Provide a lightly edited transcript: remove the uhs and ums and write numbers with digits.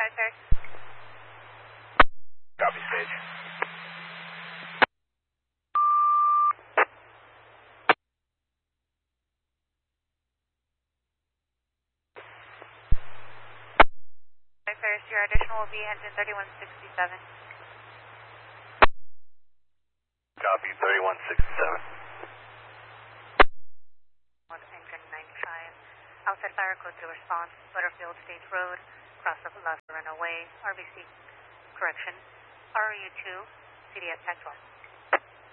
sir. Copy, stage. Sir, your additional will be engine 3167. Copy, 3167. Engine 95. Outside fire code to response, Butterfield State Road, cross of left runaway, RBC, correction, RU2, CDS X1.